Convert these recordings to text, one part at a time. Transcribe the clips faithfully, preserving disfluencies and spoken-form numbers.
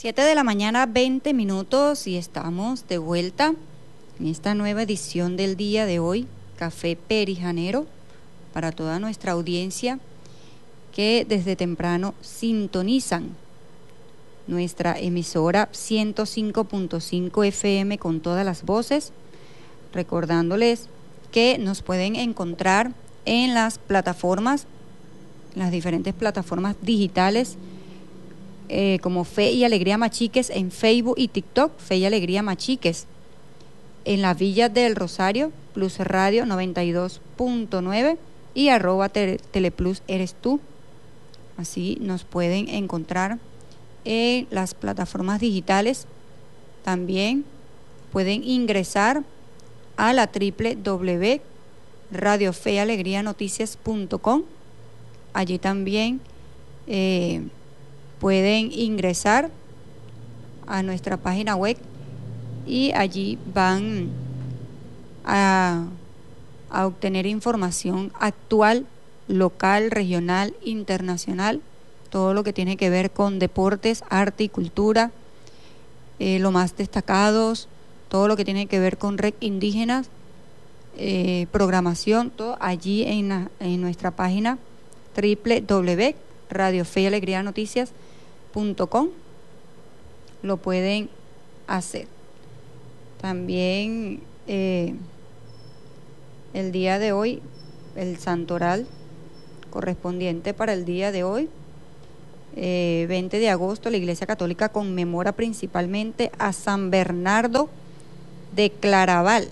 Siete de la mañana, veinte minutos, y estamos de vuelta en esta nueva edición del día de hoy, Café Perijanero, para toda nuestra audiencia que desde temprano sintonizan nuestra emisora ciento cinco punto cinco F M con todas las voces, recordándoles que nos pueden encontrar en las plataformas, las diferentes plataformas digitales, Eh, como Fe y Alegría Machiques en Facebook y TikTok, Fe y Alegría Machiques. En la Villa del Rosario, Plus Radio noventa y dos punto nueve y arroba te, Teleplus eres tú. Así nos pueden encontrar en las plataformas digitales. También pueden ingresar a la doble u doble u doble u punto radio fe y alegría noticias punto com. Allí también eh, pueden ingresar a nuestra página web y allí van a, a obtener información actual, local, regional, internacional, todo lo que tiene que ver con deportes, arte y cultura, eh, lo más destacados, todo lo que tiene que ver con red indígenas, eh, programación, todo allí en, la, en nuestra página doble u doble u doble u punto radio fe y alegría noticias punto com lo pueden hacer. También eh, el día de hoy, el santoral correspondiente para el día de hoy, eh, veinte de agosto, la Iglesia Católica conmemora principalmente a San Bernardo de Claraval.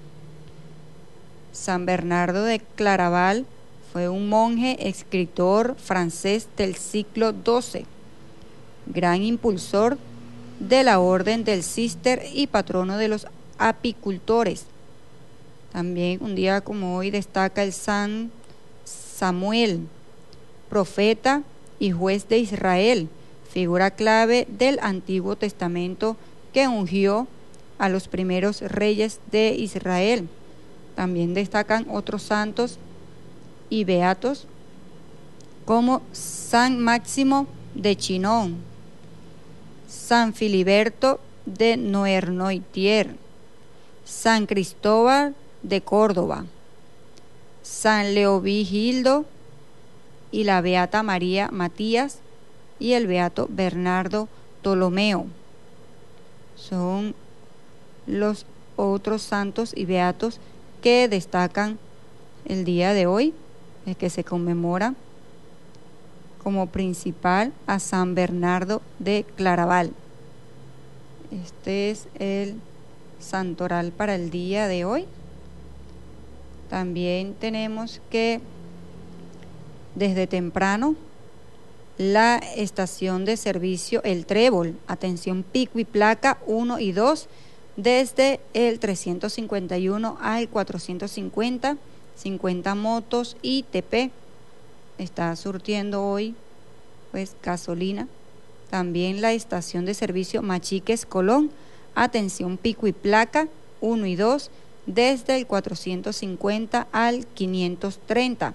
San Bernardo de Claraval fue un monje escritor francés del siglo doce, gran impulsor de la Orden del Císter y patrono de los apicultores. También un día como hoy destaca el San Samuel, profeta y juez de Israel, figura clave del Antiguo Testamento que ungió a los primeros reyes de Israel. También destacan otros santos y beatos como San Máximo de Chinón, San Filiberto de Noernoitier, San Cristóbal de Córdoba, San Leovigildo y la beata María Matías y el beato Bernardo Ptolomeo. Son los otros santos y beatos que destacan el día de hoy, el que se conmemora como principal a San Bernardo de Claraval. Este es el santoral para el día de hoy. También tenemos que desde temprano la estación de servicio El Trébol, atención pico y placa uno y dos, desde el trescientos cincuenta y uno al cuatrocientos cincuenta, cincuenta motos y T P. Está surtiendo hoy pues gasolina. También la estación de servicio Machiques Colón, atención pico y placa uno y dos, desde el cuatrocientos cincuenta al quinientos treinta.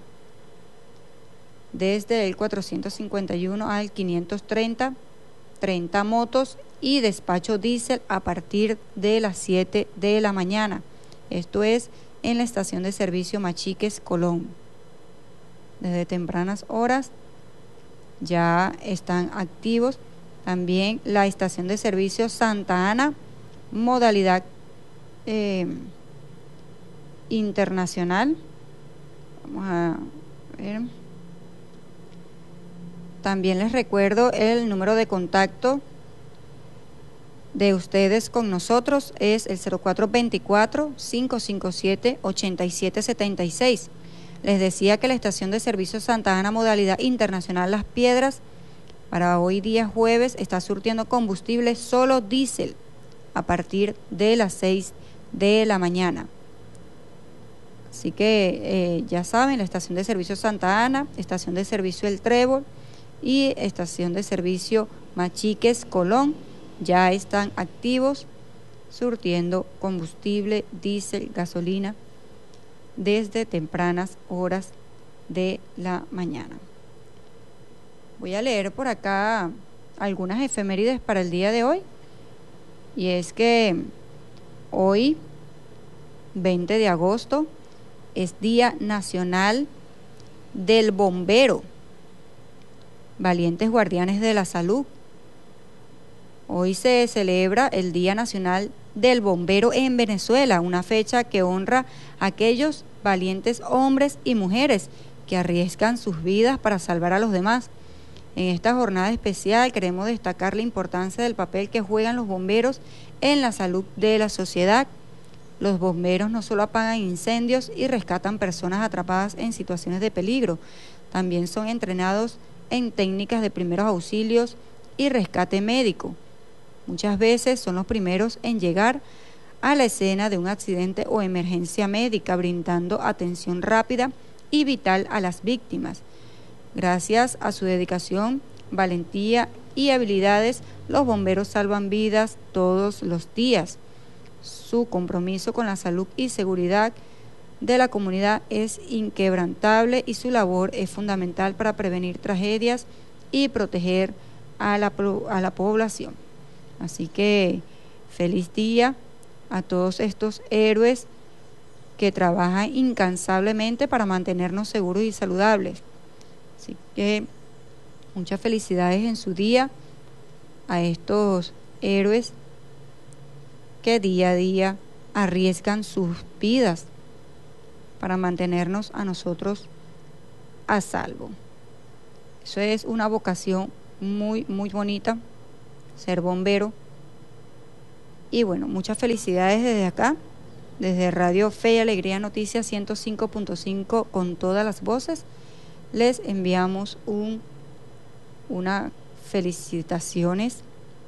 Desde el cuatrocientos cincuenta y uno al quinientos treinta, treinta motos y despacho diésel a partir de las siete de la mañana. Esto es en la estación de servicio Machiques Colón. Desde tempranas horas ya están activos. También la estación de servicio Santa Ana, modalidad eh, internacional. Vamos a ver. También les recuerdo el número de contacto de ustedes con nosotros, es el cero cuatro veinticuatro, cinco cinco siete, ochenta y siete setenta y seis. Les decía que la estación de servicio Santa Ana, modalidad internacional Las Piedras, para hoy día jueves está surtiendo combustible solo diésel a partir de las seis de la mañana. Así que eh, ya saben, la estación de servicio Santa Ana, estación de servicio El Trébol y estación de servicio Machiques Colón ya están activos surtiendo combustible, diésel, gasolina desde tempranas horas de la mañana. Voy a leer por acá algunas efemérides para el día de hoy, y es que hoy, veinte de agosto, es Día Nacional del Bombero, valientes guardianes de la salud. Hoy se celebra el Día Nacional del Bombero en Venezuela, una fecha que honra a aquellos valientes hombres y mujeres que arriesgan sus vidas para salvar a los demás. En esta jornada especial queremos destacar la importancia del papel que juegan los bomberos en la salud de la sociedad. Los bomberos no solo apagan incendios y rescatan personas atrapadas en situaciones de peligro, también son entrenados en técnicas de primeros auxilios y rescate médico. Muchas veces son los primeros en llegar a la escena de un accidente o emergencia médica, brindando atención rápida y vital a las víctimas. Gracias a su dedicación, valentía y habilidades, los bomberos salvan vidas todos los días. Su compromiso con la salud y seguridad de la comunidad es inquebrantable y su labor es fundamental para prevenir tragedias y proteger a la, a la población. Así que feliz día a todos estos héroes que trabajan incansablemente para mantenernos seguros y saludables. Así que muchas felicidades en su día a estos héroes que día a día arriesgan sus vidas para mantenernos a nosotros a salvo. Eso es una vocación muy, muy bonita, ser bombero. Y bueno, muchas felicidades desde acá, desde Radio Fe y Alegría Noticias ciento cinco punto cinco con todas las voces. Les enviamos un, una felicitaciones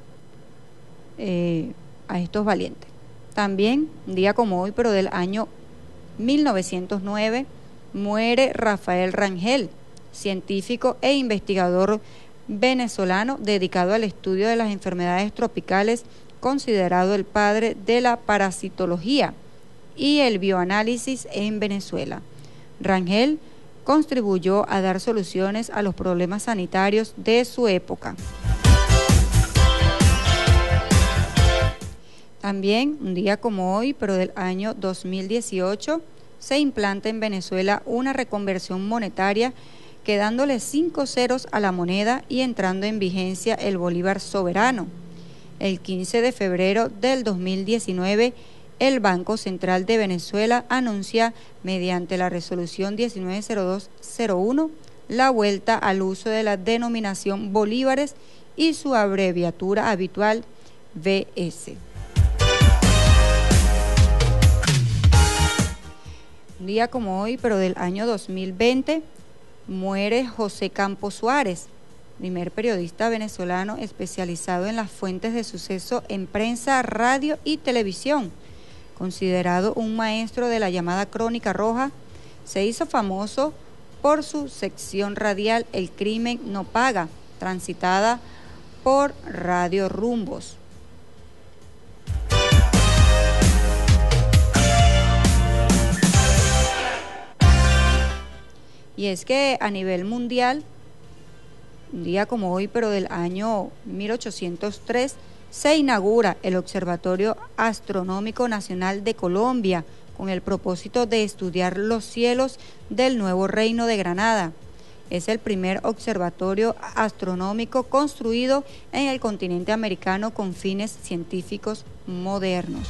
eh, a estos valientes. También, un día como hoy, pero del año mil novecientos nueve, muere Rafael Rangel, científico e investigador venezolano dedicado al estudio de las enfermedades tropicales, considerado el padre de la parasitología y el bioanálisis en Venezuela. Rangel contribuyó a dar soluciones a los problemas sanitarios de su época. También, un día como hoy, pero del año dos mil dieciocho, se implanta en Venezuela una reconversión monetaria, quedándole cinco ceros a la moneda y entrando en vigencia el bolívar soberano. El quince de febrero del dos mil diecinueve, el Banco Central de Venezuela anuncia mediante la resolución diecinueve cero dos cero uno la vuelta al uso de la denominación bolívares y su abreviatura habitual B S. Un día como hoy, pero del año dos mil veinte, muere José Campos Suárez, primer periodista venezolano especializado en las fuentes de suceso en prensa, radio y televisión. Considerado un maestro de la llamada Crónica Roja, se hizo famoso por su sección radial El Crimen No Paga, transitada por Radio Rumbos. Y es que a nivel mundial, un día como hoy, pero del año mil ochocientos tres, se inaugura el Observatorio Astronómico Nacional de Colombia con el propósito de estudiar los cielos del Nuevo Reino de Granada. Es el primer observatorio astronómico construido en el continente americano con fines científicos modernos.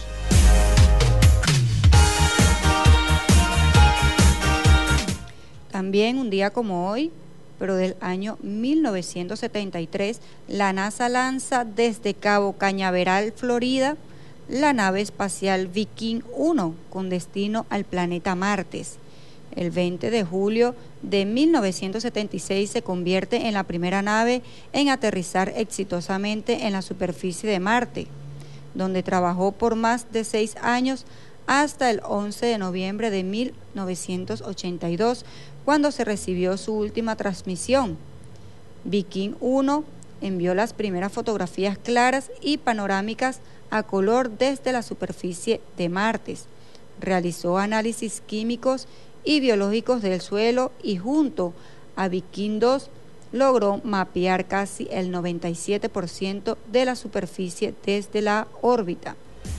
También un día como hoy, pero del año mil novecientos setenta y tres, la NASA lanza desde Cabo Cañaveral, Florida, la nave espacial Viking uno con destino al planeta Marte. El veinte de julio de mil novecientos setenta y seis se convierte en la primera nave en aterrizar exitosamente en la superficie de Marte, donde trabajó por más de seis años hasta el once de noviembre de mil novecientos ochenta y dos, cuando se recibió su última transmisión. Viking uno envió las primeras fotografías claras y panorámicas a color desde la superficie de Marte. Realizó análisis químicos y biológicos del suelo y junto a Viking dos logró mapear casi el noventa y siete por ciento de la superficie desde la órbita.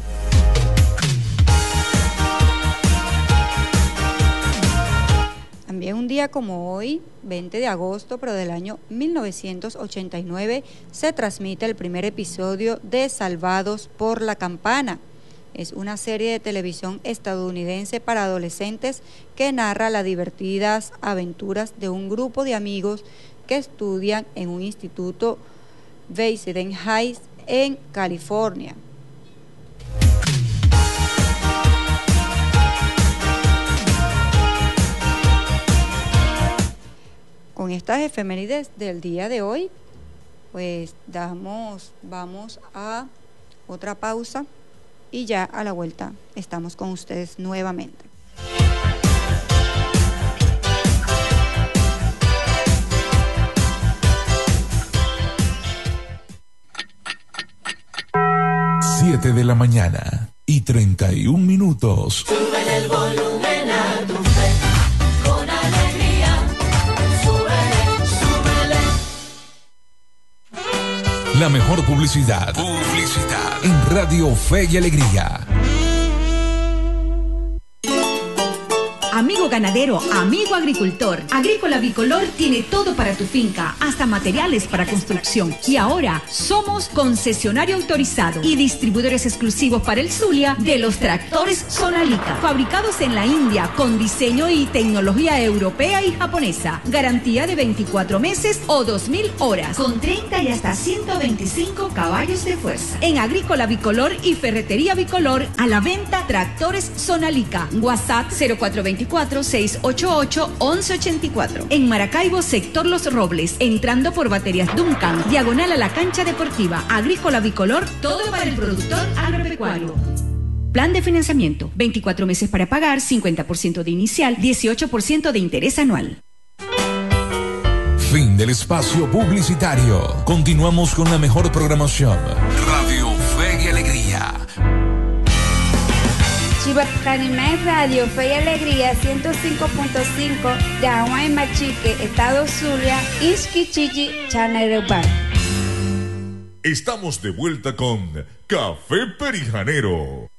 También un día como hoy, veinte de agosto, pero del año mil novecientos ochenta y nueve, se transmite el primer episodio de Salvados por la Campana. Es una serie de televisión estadounidense para adolescentes que narra las divertidas aventuras de un grupo de amigos que estudian en un instituto Pasadena Heights en California. Con estas efemérides del día de hoy, pues damos, vamos a otra pausa y ya a la vuelta estamos con ustedes nuevamente. Siete de la mañana y treinta y un minutos. Sube el volumen a tu fe, con alegría. Súbele, súbele. La mejor publicidad. Publicidad. En Radio Fe y Alegría. Amigo ganadero, amigo agricultor, Agrícola Bicolor tiene todo para tu finca, hasta materiales para construcción. Y ahora somos concesionario autorizado y distribuidores exclusivos para el Zulia de los tractores Sonalica, fabricados en la India con diseño y tecnología europea y japonesa. Garantía de veinticuatro meses o dos mil horas, con treinta y hasta ciento veinticinco caballos de fuerza. En Agrícola Bicolor y Ferretería Bicolor, a la venta tractores Sonalica. WhatsApp cero cuatro dos cuatro, seis ocho ocho, once ochenta y cuatro. En Maracaibo, sector Los Robles, entrando por Baterías Duncan, diagonal a la cancha deportiva. Agrícola Bicolor, todo para el productor agropecuario. Plan de financiamiento, veinticuatro meses para pagar, cincuenta por ciento de inicial, dieciocho por ciento de interés anual. Fin del espacio publicitario. Continuamos con la mejor programación. Radio Fe y Alegría. Chivacanimé Radio Fe y Alegría ciento cinco punto cinco de Aguay Machique, Estado Zulia, Isquichichi, Chanerubar. Estamos de vuelta con Café Perijanero.